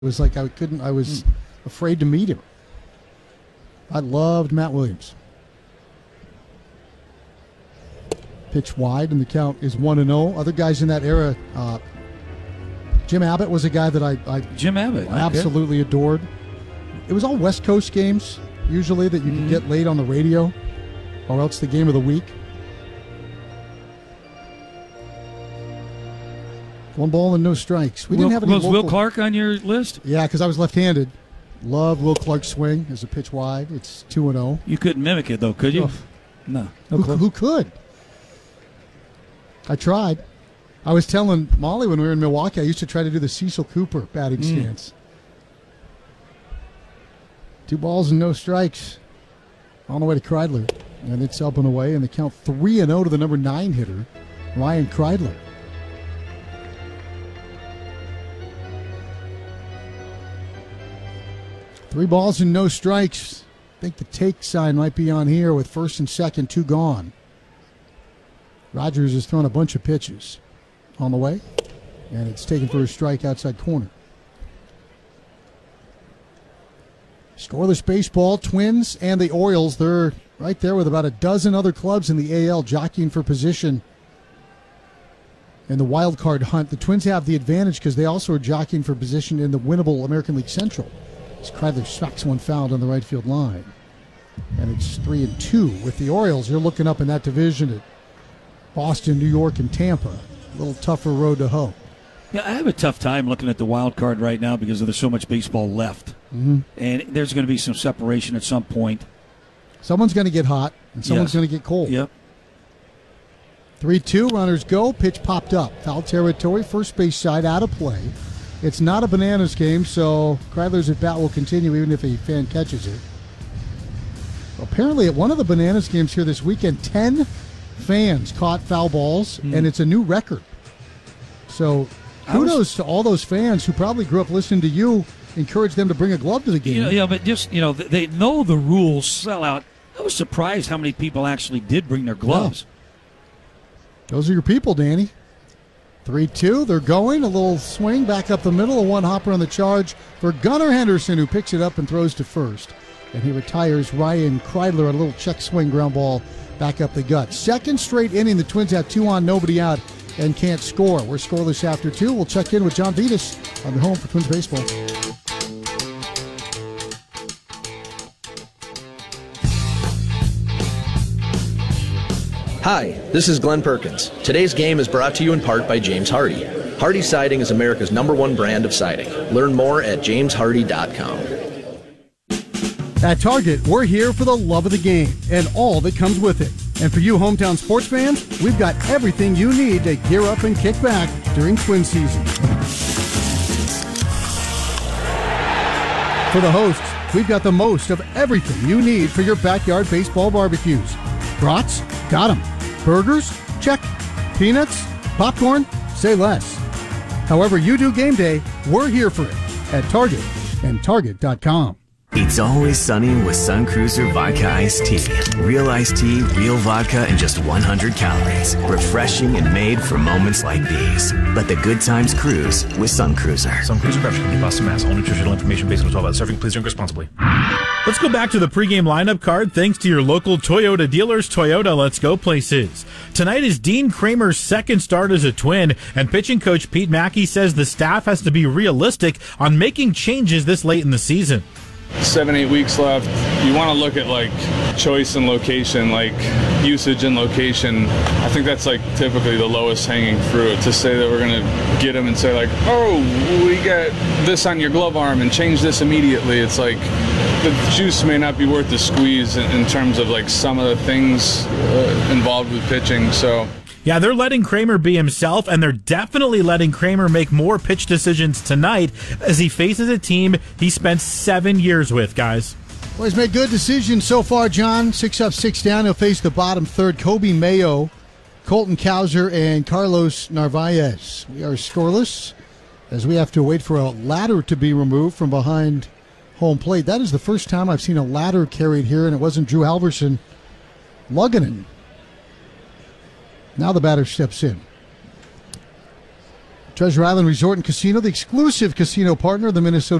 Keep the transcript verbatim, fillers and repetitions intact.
It was like I couldn't, I was afraid to meet him. I loved Matt Williams. Pitch wide, and the count is one and oh. Other guys in that era, uh, Jim Abbott was a guy that I, I Jim Abbott, absolutely okay. adored. It was all West Coast games, usually, that you mm-hmm. could get late on the radio, or else the game of the week. One ball and no strikes. We Will, didn't have any was local... Will Clark on your list? Yeah, because I was left-handed. Loved Will Clark's swing as a pitch wide. It's two and oh. You couldn't mimic it, though, could you? Oh. No. no who, who could? I tried. I was telling Molly when we were in Milwaukee, I used to try to do the Cecil Cooper batting mm. stance. Two balls and no strikes on the way to Kreidler. And it's up and away, and the count three and oh to the number nine hitter, Ryan Kreidler. Three balls and no strikes. I think the take sign might be on here with first and second, two gone. Rogers has thrown a bunch of pitches on the way, and it's taken for a strike outside corner. Scoreless baseball, Twins and the Orioles, they're right there with about a dozen other clubs in the A L jockeying for position in the wild card hunt. The Twins have the advantage because they also are jockeying for position in the winnable American League Central. As Kreidler smacks one fouled on the right field line. And it's three and two with the Orioles. You're looking up in that division at Boston, New York, and Tampa. A little tougher road to hoe. Yeah, I have a tough time looking at the wild card right now because there's so much baseball left. Mm-hmm. And there's going to be some separation at some point. Someone's going to get hot, and someone's yes. going to get cold. Yep. three two, runners go. Pitch popped up. Foul territory, first base side, out of play. It's not a bananas game, so Kreidler's at bat will continue even if a fan catches it. Apparently, at one of the bananas games here this weekend, ten fans caught foul balls, mm. and it's a new record. So kudos was, to all those fans who probably grew up listening to you, encourage them to bring a glove to the game. Yeah, yeah, but just, you know, they know the rules, sell out. I was surprised how many people actually did bring their gloves. Yeah. Those are your people, Danny. three two, they're going. A little swing back up the middle. A one hopper on the charge for Gunnar Henderson, who picks it up and throws to first. And he retires Ryan Kreidler, a little check swing ground ball back up the gut. Second straight inning, the Twins have two on, nobody out, and can't score. We're scoreless after two. We'll check in with John Vitas on the home for Twins baseball. Hi, this is Glenn Perkins. Today's game is brought to you in part by James Hardy. Hardy Siding is America's number one brand of siding. Learn more at james hardy dot com. At Target, we're here for the love of the game and all that comes with it. And for you hometown sports fans, we've got everything you need to gear up and kick back during Twin season. For the hosts, we've got the most of everything you need for your backyard baseball barbecues. Brats? Got 'em. Burgers? Check. Peanuts? Popcorn? Say less. However you do game day, we're here for it at Target and target dot com. It's always sunny with Sun Cruiser Vodka Iced Tea. Real iced tea, real vodka, and just one hundred calories. Refreshing and made for moments like these. Let the good times cruise with Sun Cruiser. Sun Cruiser Beverage Company, Boston, Mass. All nutritional information based on twelve hours serving. Please drink responsibly. Let's go back to the pregame lineup card thanks to your local Toyota dealers. Toyota, let's go places. Tonight is Dean Kramer's second start as a Twin, and pitching coach Pete Mackey says the staff has to be realistic on making changes this late in the season. Seven, eight weeks left. You want to look at like choice and location, like usage and location. I think that's like typically the lowest hanging fruit. To say that we're going to get them and say like, oh, we got this on your glove arm and change this immediately. It's like the juice may not be worth the squeeze in, in terms of like some of the things uh, involved with pitching. So. Yeah, they're letting Kramer be himself, and they're definitely letting Kramer make more pitch decisions tonight as he faces a team he spent seven years with, guys. Well, he's made good decisions so far, John. Six up, six down. He'll face the bottom third. Kobe Mayo, Colton Cowser, and Carlos Narvaez. We are scoreless as we have to wait for a ladder to be removed from behind home plate. That is the first time I've seen a ladder carried here, and it wasn't Drew Halverson lugging it. Now the batter steps in. Treasure Island Resort and Casino, the exclusive casino partner of the Minnesota